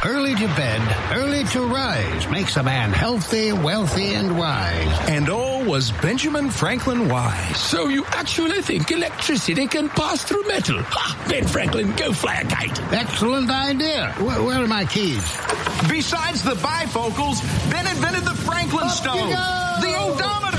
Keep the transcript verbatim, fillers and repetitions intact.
Early to bed, early to rise makes a man healthy, wealthy, and wise. And all was Benjamin Franklin wise. So you actually think electricity can pass through metal? Ha! Ben Franklin, go fly a kite. Excellent idea. Where, where are my keys? Besides the bifocals, Ben invented the Franklin Up stove, you go! the odometer,